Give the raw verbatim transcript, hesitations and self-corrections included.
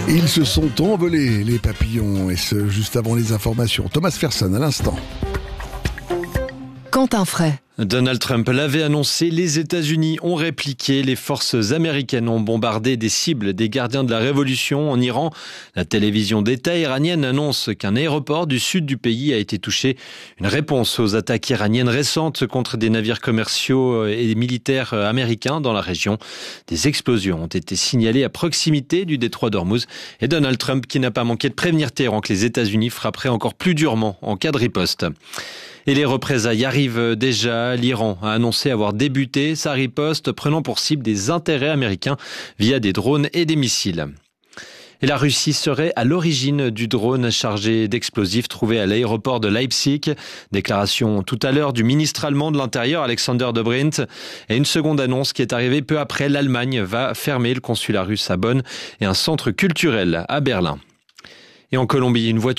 Ils se sont envolés, les papillons, et ce, juste avant les informations. Thomas Ferson, à l'instant. Quentin Fray. Donald Trump l'avait annoncé, les États-Unis ont répliqué. Les forces américaines ont bombardé des cibles des gardiens de la révolution en Iran. La télévision d'État iranienne annonce qu'un aéroport du sud du pays a été touché. Une réponse aux attaques iraniennes récentes contre des navires commerciaux et militaires américains dans la région. Des explosions ont été signalées à proximité du détroit d'Ormuz. Et Donald Trump qui n'a pas manqué de prévenir Téhéran que les États-Unis frapperaient encore plus durement en cas de riposte. Et les représailles arrivent déjà. L'Iran a annoncé avoir débuté sa riposte, prenant pour cible des intérêts américains via des drones et des missiles. Et la Russie serait à l'origine du drone chargé d'explosifs trouvé à l'aéroport de Leipzig. Déclaration tout à l'heure du ministre allemand de l'Intérieur, Alexander Dobrindt. Et une seconde annonce qui est arrivée peu après. L'Allemagne va fermer le consulat russe à Bonn et un centre culturel à Berlin. Et en Colombie, une voiture